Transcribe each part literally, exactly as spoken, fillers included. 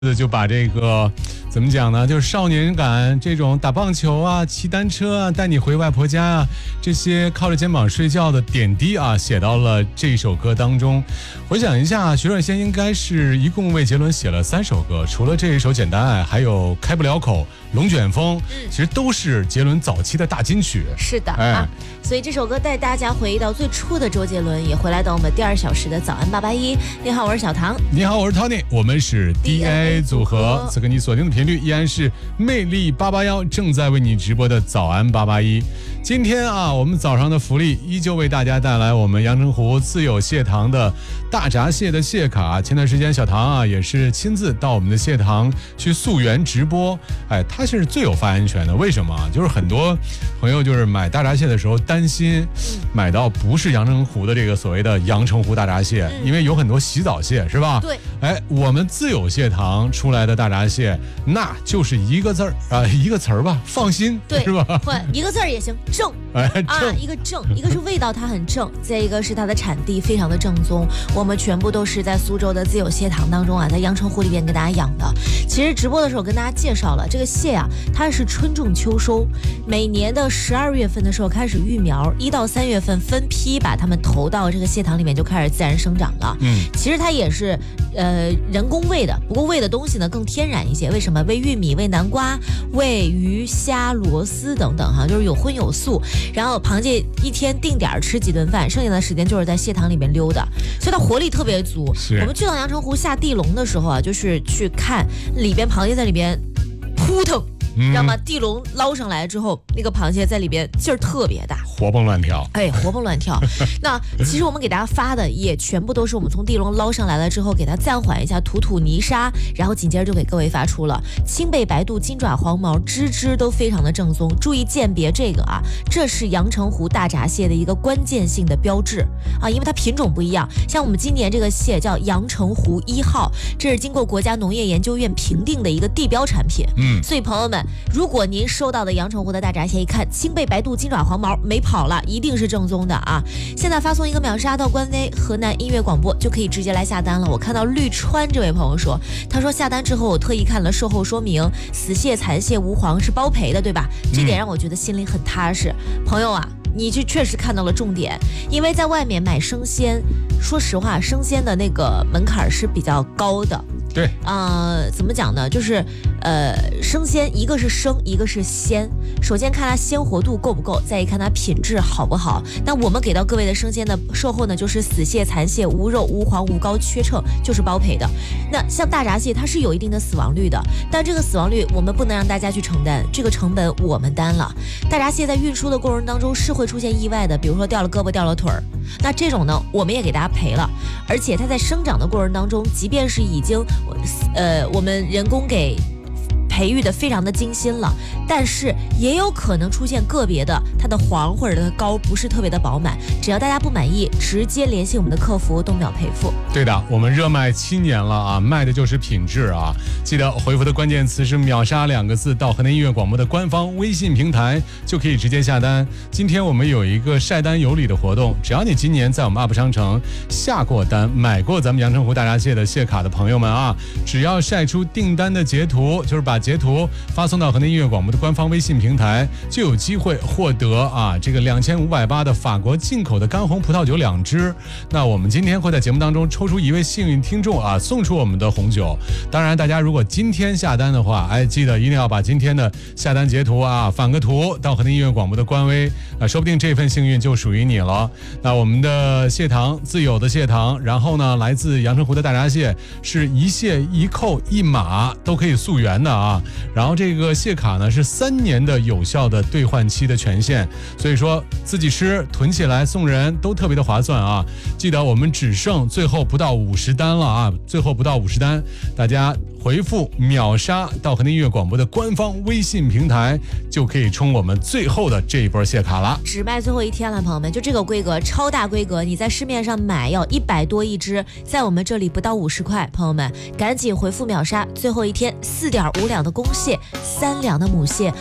就把这个怎么讲呢，就是少年感，这种打棒球啊、骑单车啊、带你回外婆家啊，这些靠着肩膀睡觉的点滴啊，写到了这首歌当中。回想一下，徐若瑄应该是一共为杰伦写了三首歌，除了这一首《简单爱》，还有《开不了口》、《龙卷风》，嗯，其实都是杰伦早期的大金曲。 是的，哎、啊，所以这首歌带大家回忆到最初的周杰伦，也回来到我们第二小时的早安八八一。你好，我是小唐。 你好，我是 Tony， 我们是 D N A 组合。此刻你锁定的频率依然是魅力八八一，正在为你直播的早安八八一。今天啊，我们早上的福利依旧为大家带来我们阳澄湖自有蟹塘的大闸蟹的蟹卡。前段时间小唐啊也是亲自到我们的蟹塘去溯源直播，哎，他是最有发言权的。为什么？就是很多朋友就是买大闸蟹的时候担心买到不是阳澄湖的这个所谓的阳澄湖大闸蟹，嗯、因为有很多洗澡蟹是吧？ 对。 哎，我们自有蟹塘出来的大闸蟹，那就是一个字儿啊，一个词儿吧，放心， 对， 是吧？ 换一个字儿也行，正。 哎， 啊，一个正，一个是味道它很正，再一个是它的产地非常的正宗。我们全部都是在苏州的自有蟹塘当中啊，在阳澄湖里边给大家养的。其实直播的时候跟大家介绍了，这个蟹啊，它是春种秋收，每年的十二月份的时候开始育苗，一到三月份分批把它们投到这个蟹塘里面，就开始自然生长了。嗯，其实它也是呃人工喂的，不过喂的东西呢更天然一些。为什么？喂玉米、喂南瓜、喂鱼、虾、螺丝等等哈，就是有荤有素。然后螃蟹一天定点吃几顿饭，剩下的时间就是在蟹塘里面溜达，所以它活力特别足。我们去到阳澄湖下地笼的时候啊，就是去看里边螃蟹在里边扑腾。知道吗？地笼捞上来之后，那个螃蟹在里边劲儿特别大， 活蹦乱跳。 哎，活蹦乱跳。那其实我们给大家发的也全部都是我们从地笼捞上来了之后，给它暂缓一下，吐吐泥沙，然后紧接着就给各位发出了青背白肚、金爪黄毛，只只都非常的正宗。注意鉴别这个啊，这是阳澄湖大闸蟹的一个关键性的标志啊，因为它品种不一样。像我们今年这个蟹叫阳澄湖一号，这是经过国家农业研究院评定的一个地标产品。嗯，所以朋友们，如果您收到的阳澄湖的大闸蟹一看青背白肚、金爪黄毛，没跑了，一定是正宗的啊！现在发送一个秒杀到官微河南音乐广播，就可以直接来下单了。我看到绿川这位朋友说，他说下单之后我特意看了售后说明，死蟹、残蟹无黄是包赔的，对吧？这点让我觉得心里很踏实。嗯、朋友啊，你这确实看到了重点，因为在外面买生鲜，说实话，生鲜的那个门槛是比较高的。 对， 呃，怎么讲呢？就是，呃，生鲜一个是生，一个是鲜。首先看它鲜活度够不够，再一看它品质好不好。那我们给到各位的生鲜的售后呢，就是死蟹、残蟹无肉、无黄、无膏、缺秤，就是包赔的。那像大闸蟹，它是有一定的死亡率的，但这个死亡率我们不能让大家去承担，这个成本我们担了。大闸蟹在运输的过程当中是会出现意外的，比如说掉了胳膊、掉了腿儿，那这种呢，我们也给大家赔了。而且它在生长的过程当中，即便是已经呃，我们人工给培育的非常的精心了，但是也有可能出现个别的它的黄或者它的膏不是特别的饱满，只要大家不满意，直接联系我们的客服，动秒赔付。 对的，我们热卖七年了啊，卖的就是品质啊！记得回复的关键词是秒杀两个字，到河南音乐广播的官方微信平台就可以直接下单。今天我们有一个晒单有礼的活动，只要你今年在我们 U P 商城下过单，买过咱们阳澄湖大闸蟹的蟹卡的朋友们啊，只要晒出订单的截图，就是把截图发送到河南音乐广播的官方微信平台，就有机会获得啊这个两千五百八的法国进口的干红葡萄酒两支。那我们今天会在节目当中抽出一位幸运听众啊，送出我们的红酒。当然，大家如果今天下单的话，哎，记得一定要把今天的下单截图啊返个图到河南音乐广播的官微，啊，说不定这份幸运就属于你了。那我们的蟹塘自有的蟹塘，然后呢，来自阳澄湖的大闸蟹是一蟹一扣一码都可以溯源的啊。然后这个蟹卡呢是三年的有效的兑换期的权限，所以说自己吃囤起来送人都特别的划算啊！记得我们只剩最后不到五十单了啊，最后不到五十单，大家回复秒杀到河南音乐广播的官方微信平台，就可以冲我们最后的这一波蟹卡了。 只卖最后一天了，朋友们，就这个规格，超大规格，你在市面上买要一百多一只，在我们这里不到五十块，朋友们赶紧回复秒杀，最后一天，四点五两的公蟹，三两的母蟹。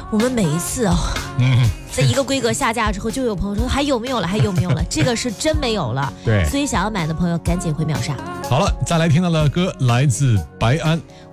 我们每一次哦， 嗯， 在一个规格下架之后，就有朋友说还有没有了，还有没有了？这个是真没有了。 对， 所以想要买的朋友赶紧回秒杀。 好了，再来听到的歌来自白安。